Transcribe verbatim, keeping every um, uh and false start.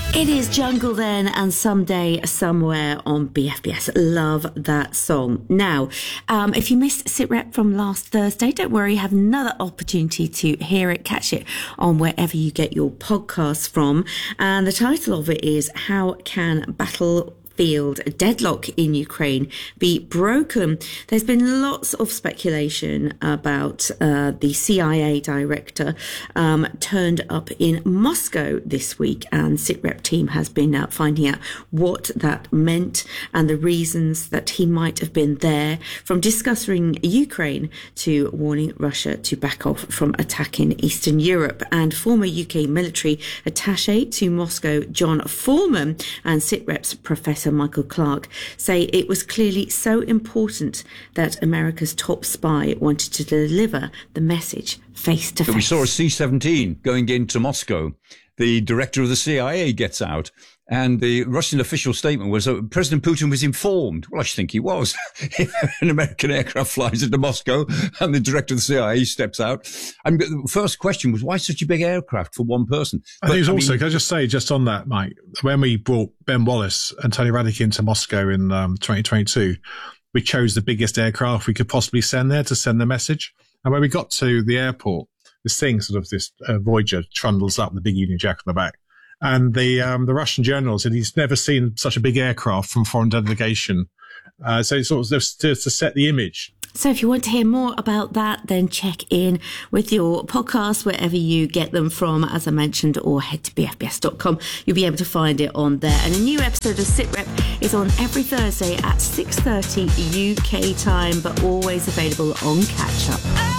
It is Jungle Then and Someday Somewhere on B F B S. Love that song. Now, um, if you missed SitRep from last Thursday, don't worry, you have another opportunity to hear it, catch it on wherever you get your podcasts from. And the title of it is How Can Battle Field Deadlock in Ukraine be broken? There's been lots of speculation about uh, the C I A director um, turned up in Moscow this week, and SitRep team has been uh, finding out what that meant and the reasons that he might have been there, from discussing Ukraine to warning Russia to back off from attacking Eastern Europe. And former U K military attaché to Moscow, John Foreman, and SitRep's Professor Michael Clark say it was clearly so important that America's top spy wanted to deliver the message face to face. We saw a C seventeen going into Moscow. The director of the C I A gets out, and the Russian official statement was that President Putin was informed. Well, I should think he was. An American aircraft flies into Moscow and the director of the C I A steps out. And the first question was, why such a big aircraft for one person? I think it's I also, mean, can I just say, just on that, Mike, when we brought Ben Wallace and Tony Radic into Moscow in um, twenty twenty-two, we chose the biggest aircraft we could possibly send there to send the message. And when we got to the airport, this thing, sort of this uh, Voyager, trundles up, the big Union Jack on the back. And the um, the Russian general said he's never seen such a big aircraft from foreign delegation. Uh, so it's sort of just to, to set the image. So if you want to hear more about that, then check in with your podcast wherever you get them from, as I mentioned, or head to b f b s dot com. You'll be able to find it on there. And a new episode of SitRep is on every Thursday at six thirty U K time, but always available on Catch Up.